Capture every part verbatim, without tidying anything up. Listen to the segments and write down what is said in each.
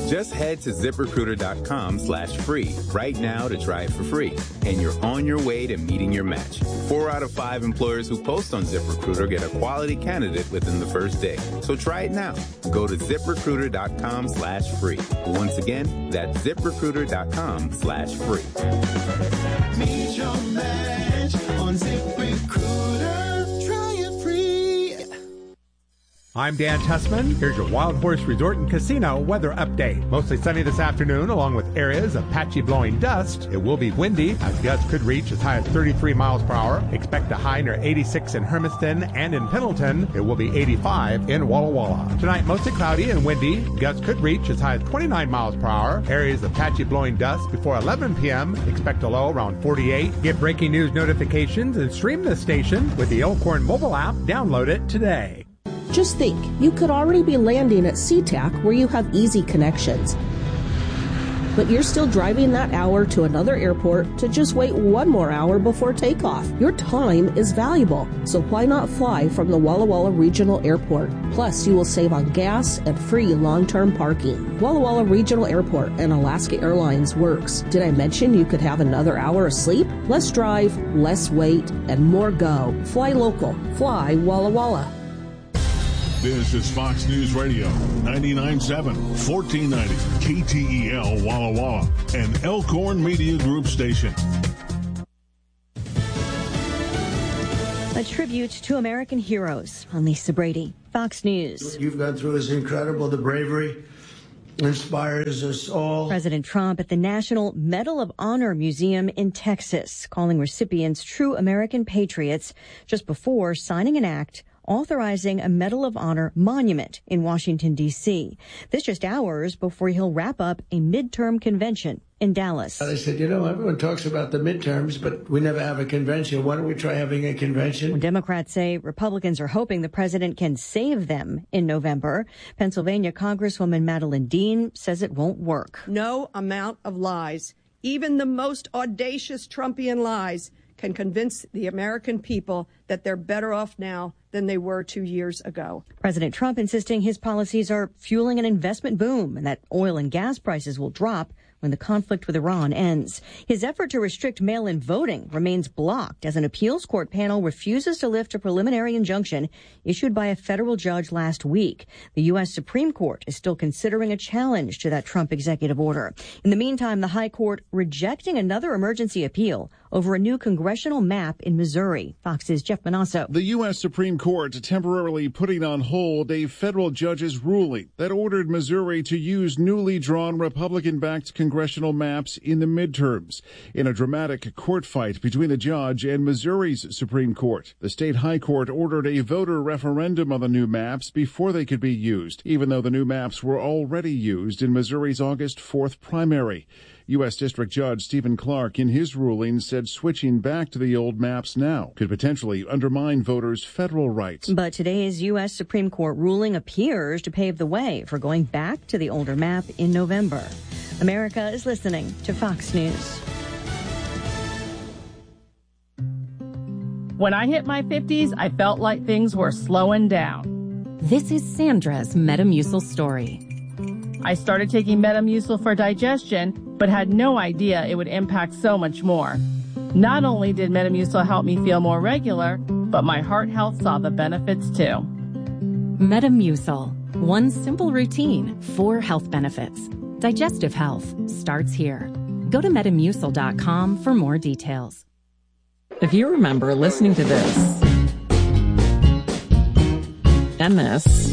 Just head to ZipRecruiter.com slash free right now to try it for free, and you're on your way to meeting your match. Four out of five employers who post on ZipRecruiter get a quality candidate within the first day. So try it now. Go to ZipRecruiter.com slash free. Once again, that's ZipRecruiter.com slash free. Meet your match on ZipRecruiter. Try it free. I'm Dan Tessman. Here's your Wild Horse Resort and Casino weather update. Mostly sunny this afternoon, along with areas of patchy blowing dust. It will be windy, as gusts could reach as high as thirty-three miles per hour. Expect a high near eighty-six in Hermiston and in Pendleton. It will be eighty-five in Walla Walla. Tonight, mostly cloudy and windy. Gusts could reach as high as twenty-nine miles per hour. Areas of patchy blowing dust before eleven p.m. Expect a low around forty-eight. Get breaking news notifications and stream this station with the Elkhorn mobile app. Download it today. Just think, you could already be landing at SeaTac where you have easy connections. But you're still driving that hour to another airport to just wait one more hour before takeoff. Your time is valuable, so why not fly from the Walla Walla Regional Airport? Plus, you will save on gas and free long-term parking. Walla Walla Regional Airport and Alaska Airlines works. Did I mention you could have another hour of sleep? Less drive, less wait, and more go. Fly local. Fly Walla Walla. This is Fox News Radio, ninety-nine point seven, fourteen ninety, K T E L Walla Walla, an Elkhorn Media Group station. A tribute to American heroes. I'm Lisa Brady, Fox News. What you've gone through is incredible. The bravery inspires us all. President Trump at the National Medal of Honor Museum in Texas, calling recipients true American patriots just before signing an act authorizing a Medal of Honor monument in Washington, D C. This just hours before he'll wrap up a midterm convention in Dallas. I said, you know, everyone talks about the midterms, but we never have a convention. Why don't we try having a convention? Well, Democrats say Republicans are hoping the president can save them in November. Pennsylvania Congresswoman Madeline Dean says it won't work. No amount of lies, even the most audacious Trumpian lies, can convince the American people that they're better off now than they were two years ago. President Trump insisting his policies are fueling an investment boom and that oil and gas prices will drop when the conflict with Iran ends. His effort to restrict mail-in voting remains blocked as an appeals court panel refuses to lift a preliminary injunction issued by a federal judge last week. The U S Supreme Court is still considering a challenge to that Trump executive order. In the meantime, the High Court rejecting another emergency appeal over a new congressional map in Missouri. Fox's Jeff Manasso. The U S Supreme Court temporarily putting on hold a federal judge's ruling that ordered Missouri to use newly drawn Republican-backed congressional maps in the midterms. In a dramatic court fight between the judge and Missouri's Supreme Court, the state High Court ordered a voter referendum on the new maps before they could be used, even though the new maps were already used in Missouri's August fourth primary. U S. District Judge Stephen Clark, in his ruling, said switching back to the old maps now could potentially undermine voters' federal rights. But today's U S. Supreme Court ruling appears to pave the way for going back to the older map in November. America is listening to Fox News. When I hit my fifties, I felt like things were slowing down. This is Sandra's Metamucil story. I started taking Metamucil for digestion, but had no idea it would impact so much more. Not only did Metamucil help me feel more regular, but my heart health saw the benefits too. Metamucil. One simple routine, four health benefits. Digestive health starts here. Go to Metamucil dot com for more details. If you remember listening to this and this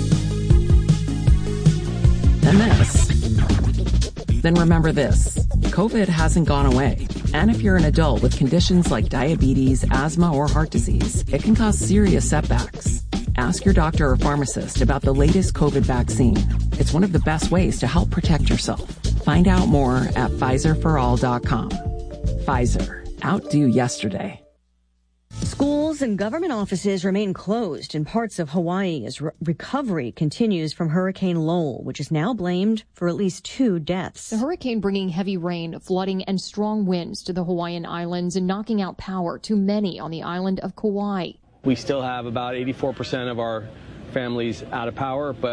and this, then remember this. COVID hasn't gone away. And if you're an adult with conditions like diabetes, asthma, or heart disease, it can cause serious setbacks. Ask your doctor or pharmacist about the latest COVID vaccine. It's one of the best ways to help protect yourself. Find out more at Pfizer for all dot com. Pfizer. Outdo yesterday. Schools and government offices remain closed in parts of Hawaii as re- recovery continues from Hurricane Lowell, which is now blamed for at least two deaths. The hurricane bringing heavy rain, flooding, and strong winds to the Hawaiian Islands and knocking out power to many on the island of Kauai. We still have about eighty-four percent of our families out of power, but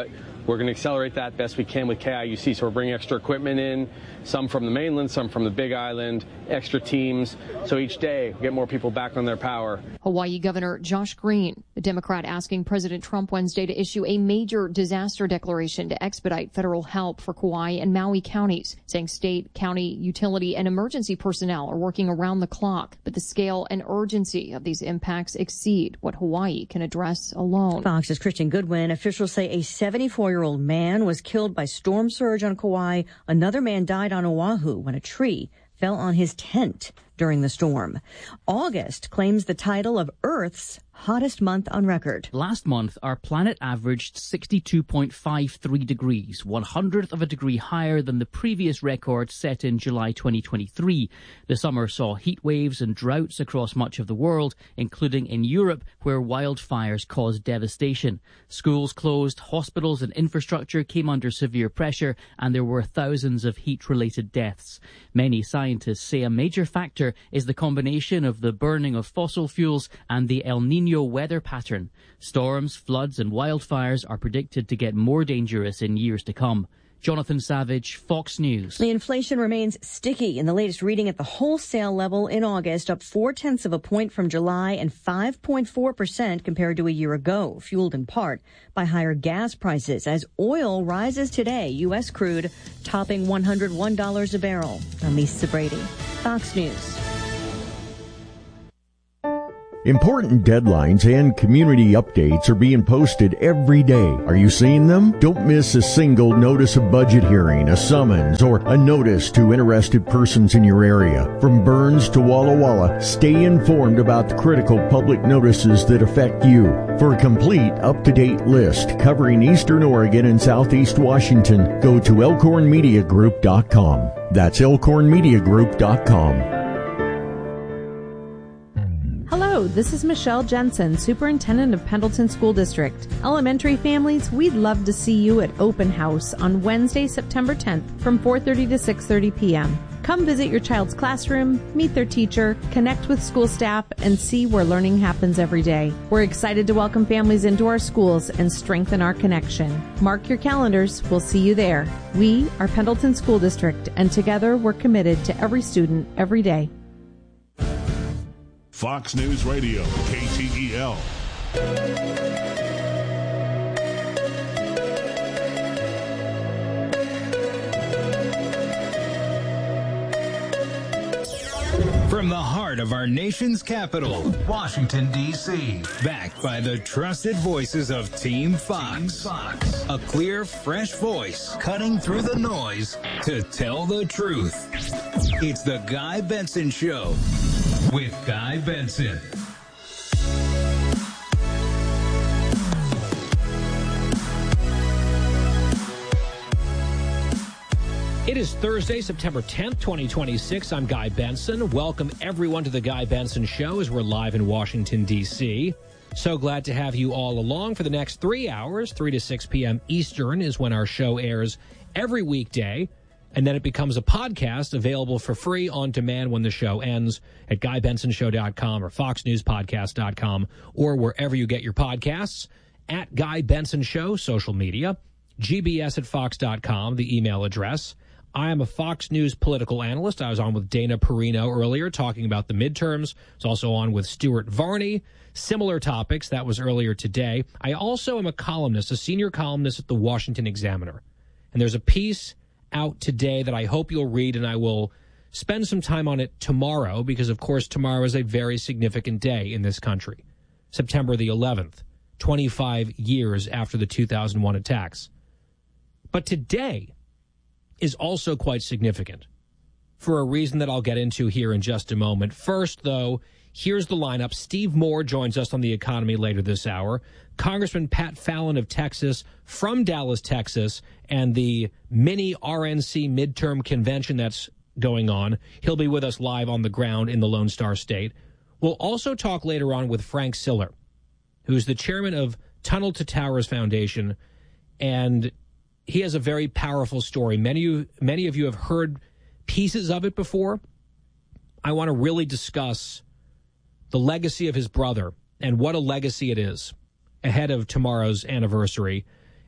We're going to accelerate that best we can with K I U C. So we're bringing extra equipment in, some from the mainland, some from the Big Island, extra teams. So each day we get more people back on their power. Hawaii Governor Josh Green, the Democrat, asking President Trump Wednesday to issue a major disaster declaration to expedite federal help for Kauai and Maui counties, saying state, county, utility, and emergency personnel are working around the clock. But the scale and urgency of these impacts exceed what Hawaii can address alone. Fox's Christian Goodwin. Officials say a seventy-four-year-old man was killed by storm surge on Kauai. Another man died on Oahu when a tree fell on his tent during the storm. August claims the title of Earth's hottest month on record. Last month, our planet averaged sixty-two point five three degrees, one hundredth of a degree higher than the previous record set in July twenty twenty-three. The summer saw heat waves and droughts across much of the world, including in Europe, where wildfires caused devastation. Schools closed, hospitals and infrastructure came under severe pressure, and there were thousands of heat-related deaths. Many scientists say a major factor is the combination of the burning of fossil fuels and the El Niño weather pattern. Storms, floods and wildfires are predicted to get more dangerous in years to come. Jonathan Savage, Fox News. The inflation remains sticky in the latest reading at the wholesale level in August, up four-tenths of a point from July and five point four percent compared to a year ago, fueled in part by higher gas prices as oil rises today. U S crude topping one hundred one dollars a barrel. I'm Lisa Brady, Fox News. Important deadlines and community updates are being posted every day. Are you seeing them? Don't miss a single notice of budget hearing, a summons, or a notice to interested persons in your area. From Burns to Walla Walla, stay informed about the critical public notices that affect you. For a complete, up-to-date list covering Eastern Oregon and Southeast Washington, go to elkhorn media group dot com. That's elkhorn media group dot com. Hello, this is Michelle Jensen, Superintendent of Pendleton School District. Elementary families, we'd love to see you at Open House on Wednesday, September tenth from four thirty to six thirty p.m. Come visit your child's classroom, meet their teacher, connect with school staff, and see where learning happens every day. We're excited to welcome families into our schools and strengthen our connection. Mark your calendars. We'll see you there. We are Pendleton School District, and together we're committed to every student every day. Fox News Radio, K T E L. From the heart of our nation's capital, Washington, D C Backed by the trusted voices of Team Fox. Team Fox. A clear, fresh voice cutting through the noise to tell the truth. It's the Guy Benson Show with Guy Benson. It is Thursday, September tenth, twenty twenty-six. I'm Guy Benson. Welcome everyone to the Guy Benson Show as we're live in Washington, D C So glad to have you all along for the next three hours. three to six p.m. Eastern is when our show airs every weekday. And then it becomes a podcast available for free on demand when the show ends at guy benson show dot com or fox news podcast dot com or wherever you get your podcasts. At Guy Benson Show, social media, G B S at fox dot com, the email address. I am a Fox News political analyst. I was on with Dana Perino earlier talking about the midterms. I was also on with Stuart Varney. Similar topics. That was earlier today. I also am a columnist, a senior columnist at the Washington Examiner. And there's a piece out today that I hope you'll read, and I will spend some time on it tomorrow because, of course, tomorrow is a very significant day in this country. September the eleventh, twenty-five years after the two thousand one attacks. But today is also quite significant for a reason that I'll get into here in just a moment. First, though, here's the lineup. Steve Moore joins us on the economy later this hour. Congressman Pat Fallon of Texas, from Dallas, Texas, and the mini R N C midterm convention that's going on. He'll be with us live on the ground in the Lone Star State. We'll also talk later on with Frank Siller, who's the chairman of Tunnel to Towers Foundation, and he has a very powerful story. Many of you, many of you have heard pieces of it before. I want to really discuss the legacy of his brother and what a legacy it is ahead of tomorrow's anniversary.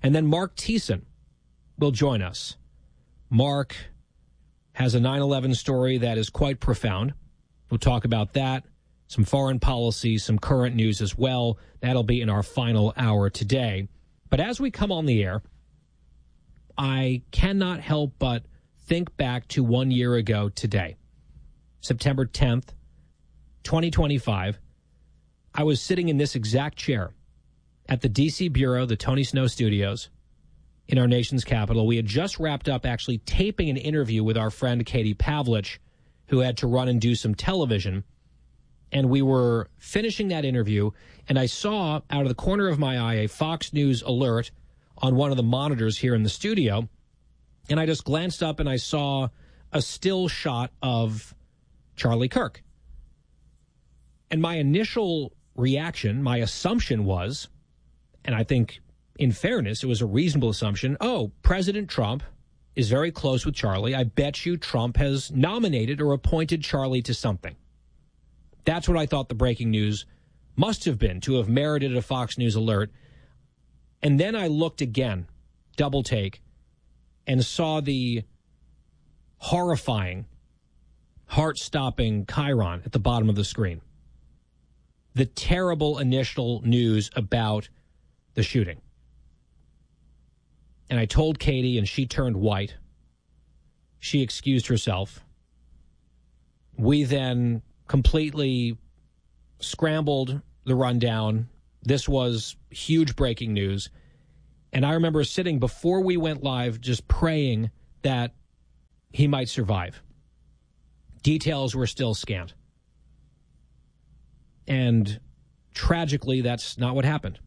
And then Mark Thiessen will join us. Mark has a nine eleven story that is quite profound. We'll talk about that, some foreign policy, some current news as well. That'll be in our final hour today. But as we come on the air, I cannot help but think back to one year ago today, September tenth, twenty twenty-five. I was sitting in this exact chair at the D C Bureau, the Tony Snow Studios, in our nation's capital. We had just wrapped up actually taping an interview with our friend Katie Pavlich, who had to run and do some television. And we were finishing that interview, and I saw out of the corner of my eye a Fox News alert on one of the monitors here in the studio. And I just glanced up and I saw a still shot of Charlie Kirk. And my initial reaction, my assumption was, and I think in fairness, it was a reasonable assumption, oh, President Trump is very close with Charlie. I bet you Trump has nominated or appointed Charlie to something. That's what I thought the breaking news must have been, to have merited a Fox News alert. And then I looked again, double take, and saw the horrifying, heart-stopping chyron at the bottom of the screen. The terrible initial news about the shooting. And I told Katie, and she turned white. She excused herself. We then completely scrambled the rundown. This was huge breaking news. And I remember sitting before we went live just praying that he might survive. Details were still scant. And tragically, that's not what happened.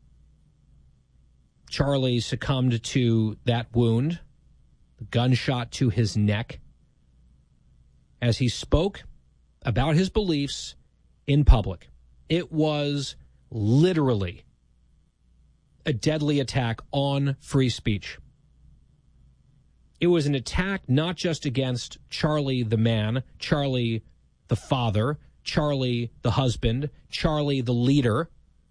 Charlie succumbed to that wound, the gunshot to his neck, as he spoke about his beliefs in public. It was literally a deadly attack on free speech. It was an attack not just against Charlie the man, Charlie the father, Charlie the husband, Charlie the leader.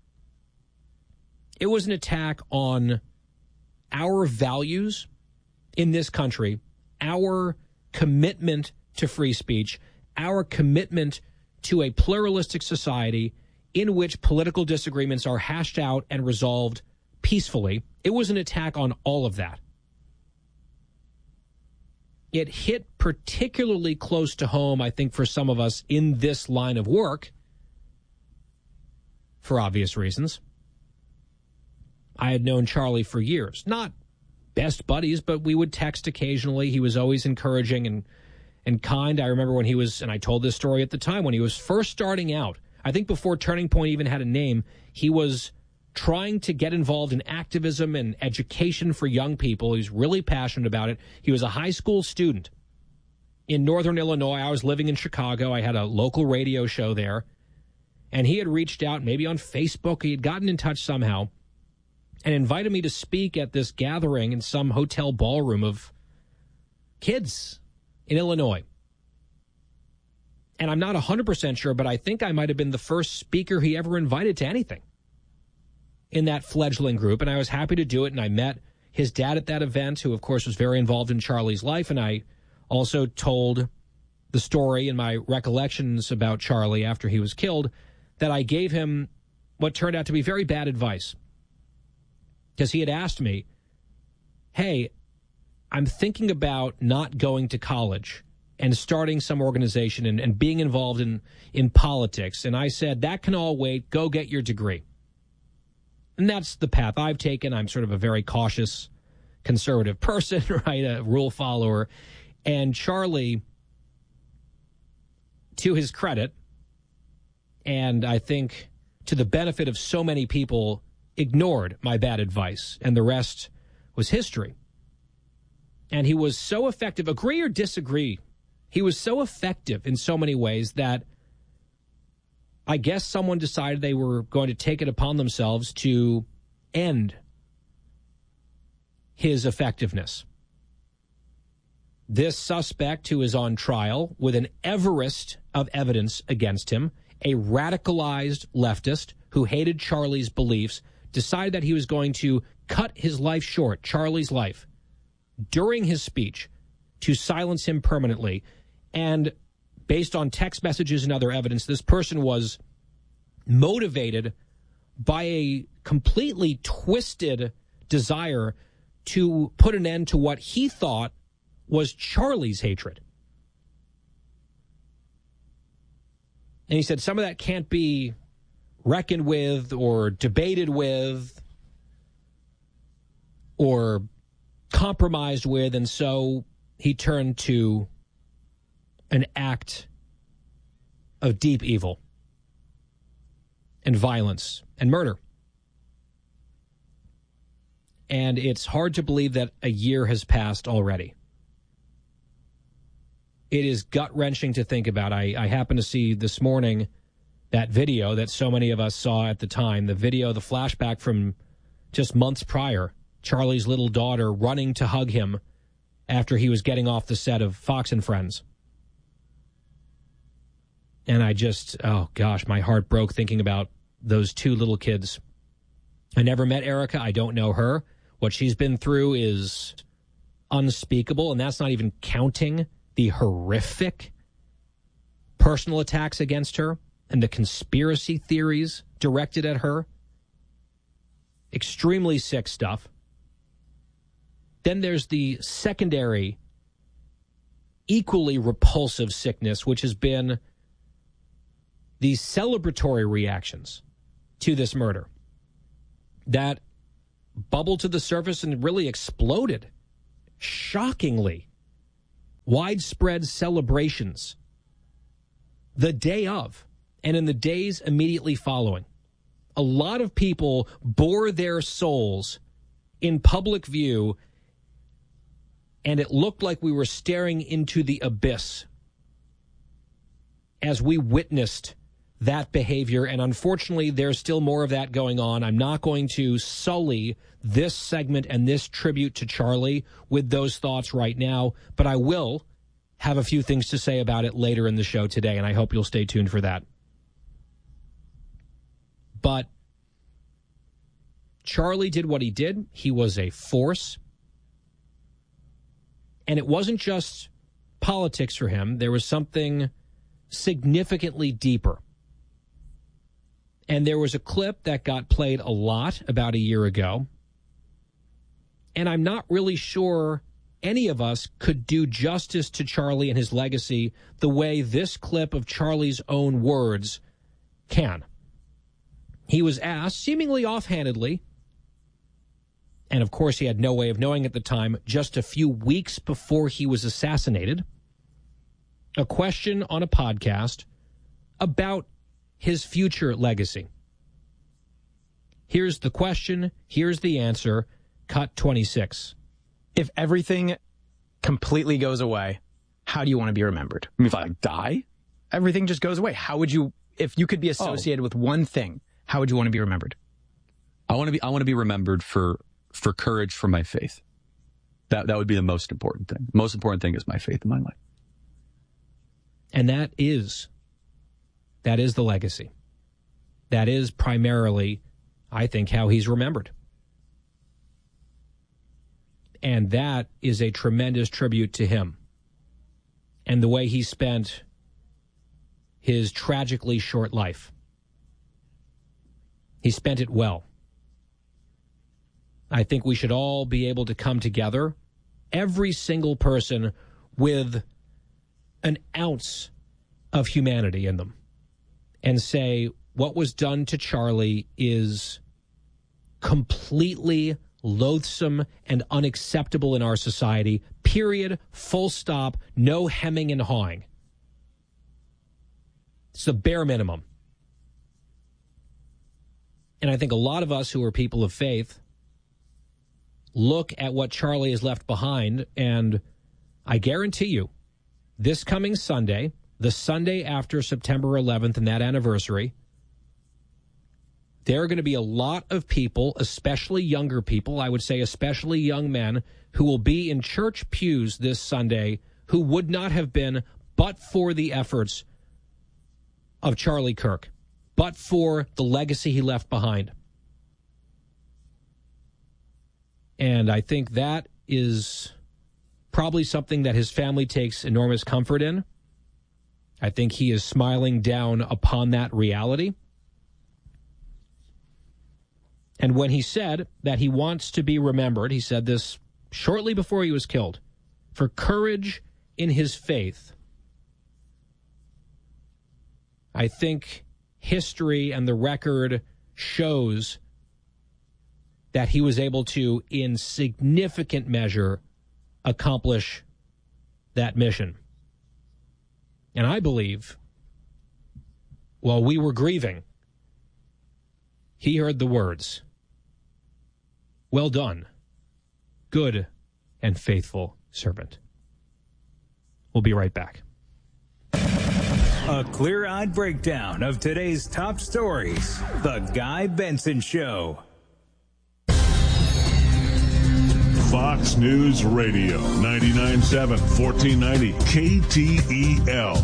It was an attack on our values in this country, our commitment to free speech, our commitment to a pluralistic society in which political disagreements are hashed out and resolved peacefully. It was an attack on all of that. It hit particularly close to home, I think, for some of us in this line of work, for obvious reasons. I had known Charlie for years, not best buddies, but we would text occasionally. He was always encouraging and, and kind. I remember when he was, and I told this story at the time, when he was first starting out, I think before Turning Point even had a name, he was trying to get involved in activism and education for young people. He was really passionate about it. He was a high school student in northern Illinois. I was living in Chicago. I had a local radio show there. And he had reached out, maybe on Facebook. He had gotten in touch somehow and invited me to speak at this gathering in some hotel ballroom of kids in Illinois. And I'm not one hundred percent sure, but I think I might have been the first speaker he ever invited to anything in that fledgling group. And I was happy to do it. And I met his dad at that event, who, of course, was very involved in Charlie's life. And I also told the story in my recollections about Charlie after he was killed, that I gave him what turned out to be very bad advice. Because he had asked me, hey, I'm thinking about not going to college and starting some organization and, and being involved in, in politics. And I said, that can all wait. Go get your degree. And that's the path I've taken. I'm sort of a very cautious, conservative person, right? A rule follower. And Charlie, to his credit, and I think to the benefit of so many people, ignored my bad advice, and the rest was history. And he was so effective, agree or disagree, he was so effective in so many ways that I guess someone decided they were going to take it upon themselves to end his effectiveness. This suspect, who is on trial with an Everest of evidence against him, a radicalized leftist who hated Charlie's beliefs, decided that he was going to cut his life short, Charlie's life, during his speech to silence him permanently. And based on text messages and other evidence, this person was motivated by a completely twisted desire to put an end to what he thought was Charlie's hatred. And he said some of that can't be reckoned with or debated with or compromised with, and so he turned to an act of deep evil and violence and murder. And it's hard to believe that a year has passed already. It is gut-wrenching to think about. I, I happened to see this morning that video that so many of us saw at the time, the video, the flashback from just months prior, Charlie's little daughter running to hug him after he was getting off the set of Fox and Friends. And I just, oh gosh, my heart broke thinking about those two little kids. I never met Erica. I don't know her. What she's been through is unspeakable, and that's not even counting the horrific personal attacks against her and the conspiracy theories directed at her. Extremely sick stuff. Then there's the secondary, equally repulsive sickness, which has been these celebratory reactions to this murder that bubbled to the surface and really exploded. Shockingly, widespread celebrations the day of and in the days immediately following. A lot of people bore their souls in public view, and it looked like we were staring into the abyss as we witnessed that behavior. And unfortunately, there's still more of that going on. I'm not going to sully this segment and this tribute to Charlie with those thoughts right now, but I will have a few things to say about it later in the show today, and I hope you'll stay tuned for that. But Charlie did what he did. He was a force. And it wasn't just politics for him. There was something significantly deeper. And there was a clip that got played a lot about a year ago. And I'm not really sure any of us could do justice to Charlie and his legacy the way this clip of Charlie's own words can. He was asked, seemingly offhandedly, and of course he had no way of knowing at the time, just a few weeks before he was assassinated, a question on a podcast about his future legacy. Here's the question. Here's the answer. Cut twenty-six. If everything completely goes away, how do you want to be remembered? I mean, if I die? Everything just goes away. How would you, if you could be associated oh. with one thing, how would you want to be remembered? I want to be, I want to be remembered for, for courage for my faith. That, that would be the most important thing. The most important thing is my faith in my life. And that is, that is the legacy. That is primarily, I think, how he's remembered. And that is a tremendous tribute to him and the way he spent his tragically short life. He spent it well. I think we should all be able to come together, every single person with an ounce of humanity in them, and say what was done to Charlie is completely loathsome and unacceptable in our society, period, full stop, no hemming and hawing. It's the bare minimum. And I think a lot of us who are people of faith look at what Charlie has left behind, and I guarantee you, this coming Sunday, the Sunday after September eleventh and that anniversary, there are going to be a lot of people, especially younger people, I would say especially young men, who will be in church pews this Sunday who would not have been but for the efforts of Charlie Kirk, but for the legacy he left behind. And I think that is probably something that his family takes enormous comfort in. I think he is smiling down upon that reality. And when he said that he wants to be remembered, he said this shortly before he was killed, for courage in his faith. I think history and the record shows that he was able to, in significant measure, accomplish that mission. And I believe, while we were grieving, he heard the words, "Well done, good and faithful servant." We'll be right back. A clear-eyed breakdown of today's top stories. The Guy Benson Show. Fox News Radio, ninety-nine point seven, fourteen ninety K T E L.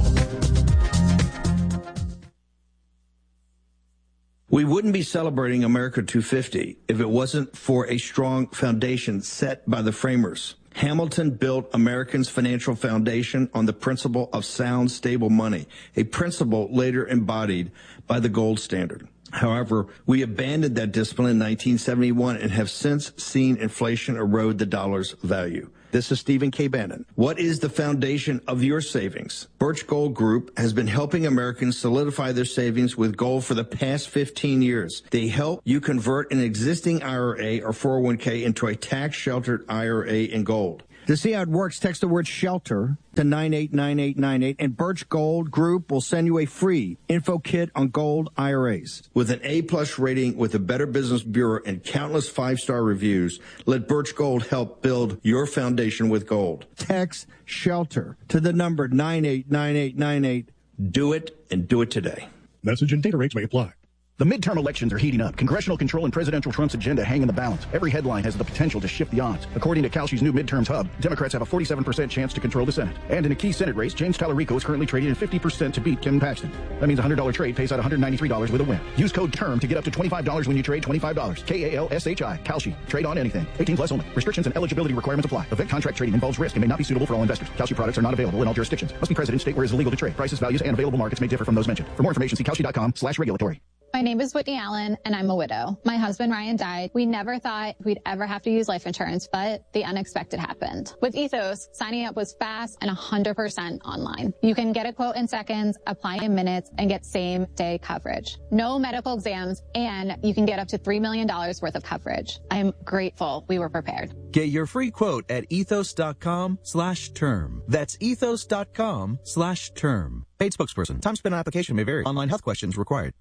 We wouldn't be celebrating America two fifty if it wasn't for a strong foundation set by the framers. Hamilton built Americans' financial foundation on the principle of sound, stable money, a principle later embodied by the gold standard. However, we abandoned that discipline in nineteen seventy-one and have since seen inflation erode the dollar's value. This is Stephen K. Bannon. What is the foundation of your savings? Birch Gold Group has been helping Americans solidify their savings with gold for the past fifteen years. They help you convert an existing I R A or four oh one k into a tax-sheltered I R A in gold. To see how it works, text the word SHELTER to nine eight nine eight nine eight, and Birch Gold Group will send you a free info kit on gold I R As. With an A-plus rating with the Better Business Bureau and countless five-star reviews, let Birch Gold help build your foundation with gold. Text SHELTER to the number nine eight nine eight nine eight. Do it, and do it today. Message and data rates may apply. The midterm elections are heating up. Congressional control and presidential Trump's agenda hang in the balance. Every headline has the potential to shift the odds. According to Kalshi's new midterms hub, Democrats have a forty-seven percent chance to control the Senate. And in a key Senate race, James Tallarico is currently trading at fifty percent to beat Kim Paxton. That means a one hundred dollars trade pays out one hundred ninety-three dollars with a win. Use code TERM to get up to twenty-five dollars when you trade twenty-five dollars. K A L S H I. Kalshi. Trade on anything. eighteen plus only. Restrictions and eligibility requirements apply. Event contract trading involves risk and may not be suitable for all investors. Kalshi products are not available in all jurisdictions. Must be present in state where it is illegal to trade. Prices, values, and available markets may differ from those mentioned. For more information, see Kalshi.com slash regulatory. My name is Whitney Allen, and I'm a widow. My husband, Ryan, died. We never thought we'd ever have to use life insurance, but the unexpected happened. With Ethos, signing up was fast and one hundred percent online. You can get a quote in seconds, apply in minutes, and get same-day coverage. No medical exams, and you can get up to three million dollars worth of coverage. I'm grateful we were prepared. Get your free quote at ethos.com slash term. That's ethos.com slash term. Paid spokesperson. Time spent on application may vary. Online health questions required.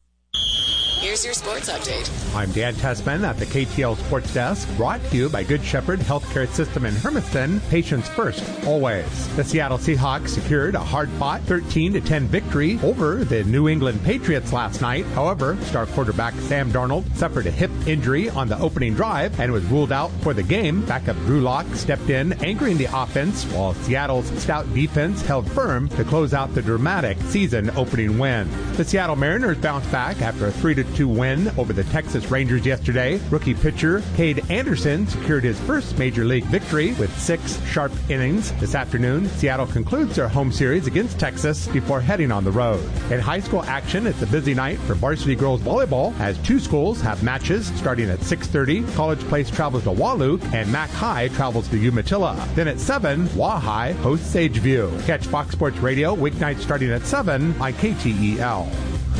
Here's your sports update. I'm Dan Tessman at the K T L Sports Desk, brought to you by Good Shepherd Healthcare System in Hermiston. Patients first, always. The Seattle Seahawks secured a hard-fought thirteen to ten victory over the New England Patriots last night. However, star quarterback Sam Darnold suffered a hip injury on the opening drive and was ruled out for the game. Backup Drew Lock stepped in, anchoring the offense, while Seattle's stout defense held firm to close out the dramatic season-opening win. The Seattle Mariners bounced back after a three to two win over the Texas Rangers yesterday. Rookie pitcher Cade Anderson secured his first major league victory with six sharp innings. This afternoon, Seattle concludes their home series against Texas before heading on the road. In high school action, it's a busy night for varsity girls volleyball as two schools have matches starting at six thirty. College Place travels to Wahluke and Mac High travels to Umatilla. Then at seven, Wah High hosts Sageview. Catch Fox Sports Radio weeknights starting at seven on K T E L.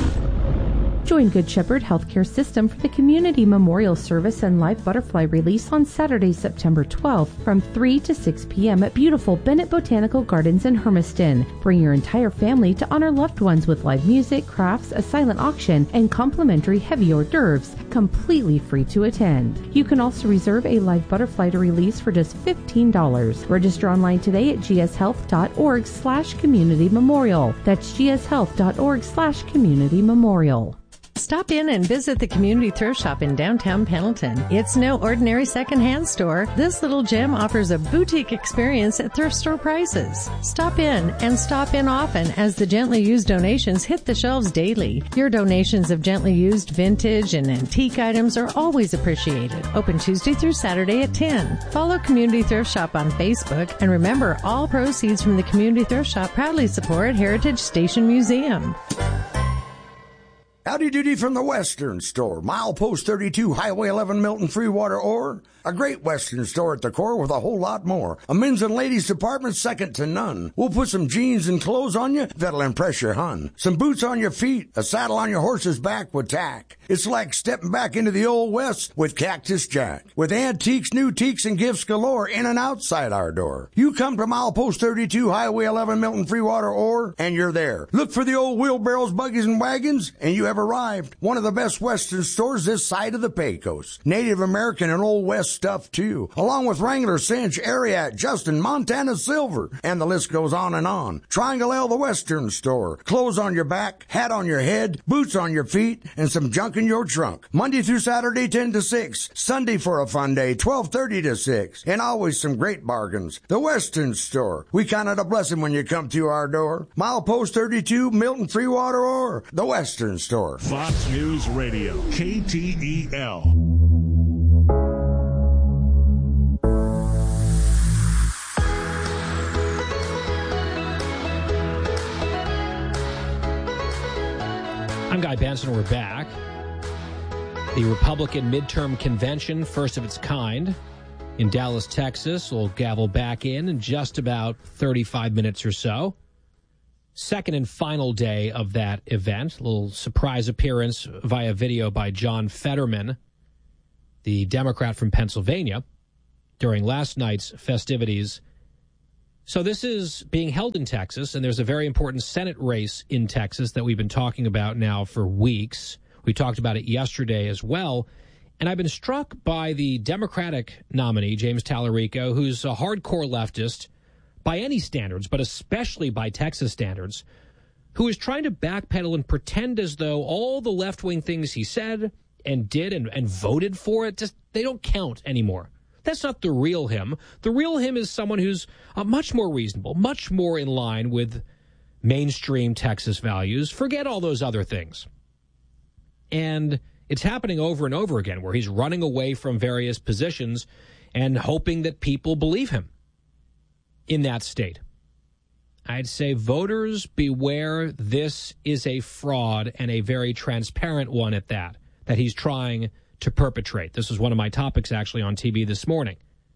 Join Good Shepherd Healthcare System for the Community Memorial Service and Live Butterfly Release on Saturday, September twelfth from three to six p.m. at beautiful Bennett Botanical Gardens in Hermiston. Bring your entire family to honor loved ones with live music, crafts, a silent auction, and complimentary heavy hors d'oeuvres, completely free to attend. You can also reserve a live butterfly to release for just fifteen dollars. Register online today at gshealth.org slash community memorial. That's gshealth.org slash community memorial. Stop in and visit the Community Thrift Shop in downtown Pendleton. It's no ordinary secondhand store. This little gem offers a boutique experience at thrift store prices. Stop in and stop in often as the gently used donations hit the shelves daily. Your donations of gently used vintage and antique items are always appreciated. Open Tuesday through Saturday at ten. Follow Community Thrift Shop on Facebook, and remember, all proceeds from the Community Thrift Shop proudly support Heritage Station Museum. Howdy doody from the Western Store, milepost thirty-two, Highway eleven, Milton, Freewater, Ore. A great Western store at the core with a whole lot more. A men's and ladies department second to none. We'll put some jeans and clothes on you that'll impress your hun. Some boots on your feet, a saddle on your horse's back with tack. It's like stepping back into the old West with Cactus Jack. With antiques, new teaks, and gifts galore in and outside our door. You come to milepost thirty-two, Highway eleven, Milton, Freewater, Ore, and you're there. Look for the old wheelbarrows, buggies, and wagons, and you have arrived. One of the best Western stores this side of the Pecos. Native American and Old West stuff, too. Along with Wrangler, Cinch, Ariat, Justin, Montana Silver, and the list goes on and on. Triangle L, the Western Store. Clothes on your back, hat on your head, boots on your feet, and some junk in your trunk. Monday through Saturday, ten to six. Sunday for a fun day, twelve thirty to six. And always some great bargains. The Western Store. We count it a blessing when you come to our door. Milepost thirty-two, Milton, Freewater, or the Western Store. Fox News Radio, K T E L. I'm Guy Benson. We're back. The Republican midterm convention, first of its kind, in Dallas, Texas, will gavel back in in just about thirty-five minutes or so. Second and final day of that event. A little surprise appearance via video by John Fetterman, the Democrat from Pennsylvania, during last night's festivities. So this is being held in Texas, and there's a very important Senate race in Texas that we've been talking about now for weeks. We talked about it yesterday as well. And I've been struck by the Democratic nominee, James Tallarico, who's a hardcore leftist by any standards, but especially by Texas standards, who is trying to backpedal and pretend as though all the left-wing things he said and did and, and voted for it, just they don't count anymore. That's not the real him. The real him is someone who's uh, much more reasonable, much more in line with mainstream Texas values. Forget all those other things. And it's happening over and over again where he's running away from various positions and hoping that people believe him in that state. I'd say voters beware. This is a fraud, and a very transparent one at that, that he's trying to perpetrate. This was one of my topics actually on T V this morning.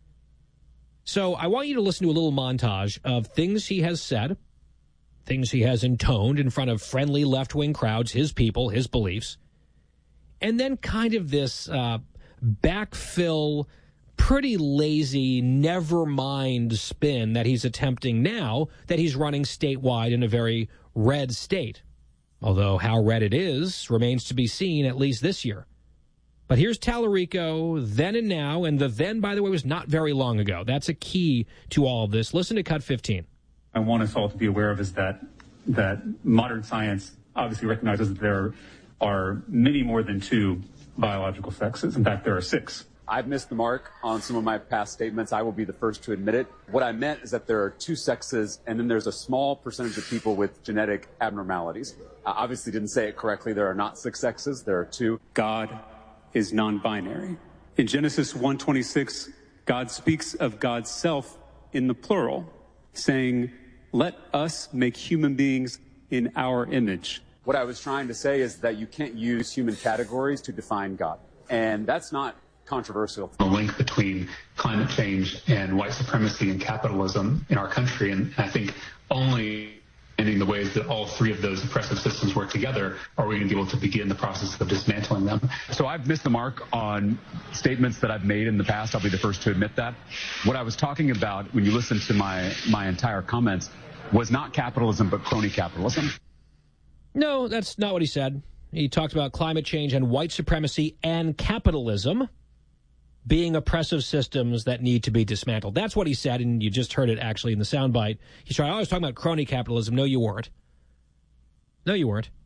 So I want you to listen to a little montage of things he has said, things he has intoned in front of friendly left-wing crowds, his people, his beliefs, and then kind of this uh, backfill, pretty lazy, never mind spin that he's attempting now that he's running statewide in a very red state. Although how red it is remains to be seen, at least this year. But here's Tallarico then and now, and the then, by the way, was not very long ago. That's a key to all of this. Listen to cut fifteen. I want us all to be aware of is that that modern science obviously recognizes that there are many more than two biological sexes. In fact, there are six. I've missed the mark on some of my past statements. I will be the first to admit it. What I meant is that there are two sexes, and then there's a small percentage of people with genetic abnormalities. I obviously didn't say it correctly. There are not six sexes. There are two. God is non-binary. In Genesis one twenty-six, God speaks of God's self in the plural, saying, let us make human beings in our image. What I was trying to say is that you can't use human categories to define God. And that's not controversial. The link between climate change and white supremacy and capitalism in our country, and I think only in the ways that all three of those oppressive systems work together are we going to be able to begin the process of dismantling them. So I've missed the mark on statements that I've made in the past. I'll be the first to admit that. What I was talking about when you listen to my, my entire comments was not capitalism, but crony capitalism. No, that's not what he said. He talked about climate change and white supremacy and capitalism being oppressive systems that need to be dismantled. That's what he said, and you just heard it actually in the soundbite. He's trying, I was talking about crony capitalism. No, you weren't. No, you weren't.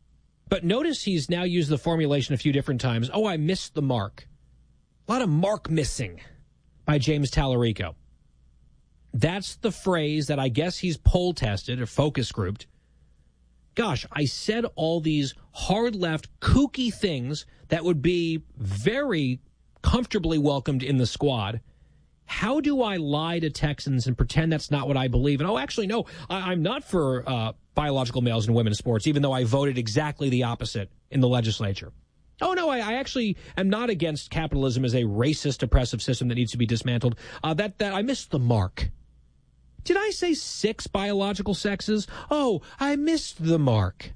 But notice he's now used the formulation a few different times. Oh, I missed the mark. A lot of mark missing by James Tallarico. That's the phrase that I guess he's poll tested or focus grouped. Gosh, I said all these hard left, kooky things that would be very comfortably welcomed in the squad. How do I lie to Texans and pretend that's not what I believe? And, oh, actually, no, I, I'm not for uh, biological males in women's sports, even though I voted exactly the opposite in the legislature. Oh, no, I, I actually am not against capitalism as a racist, oppressive system that needs to be dismantled. Uh, that, that I missed the mark. Did I say six biological sexes? Oh, I missed the mark.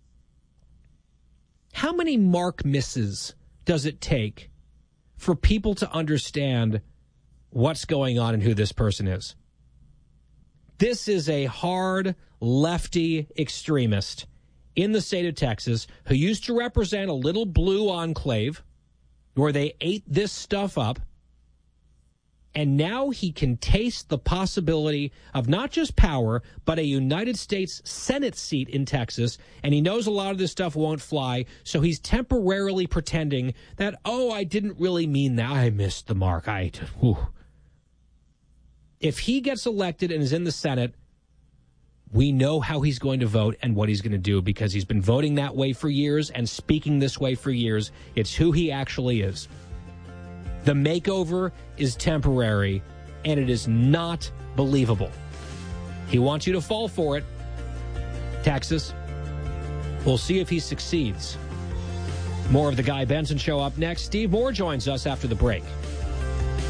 How many mark misses does it take for people to understand what's going on and who this person is? This is a hard lefty extremist in the state of Texas who used to represent a little blue enclave where they ate this stuff up. And now he can taste the possibility of not just power, but a United States Senate seat in Texas. And he knows a lot of this stuff won't fly. So he's temporarily pretending that, oh, I didn't really mean that. I missed the mark. I, whew. If he gets elected and is in the Senate, we know how he's going to vote and what he's going to do because he's been voting that way for years and speaking this way for years. It's who he actually is. The makeover is temporary, and it is not believable. He wants you to fall for it, Texas. We'll see if he succeeds. More of the Guy Benson Show up next. Steve Moore joins us after the break.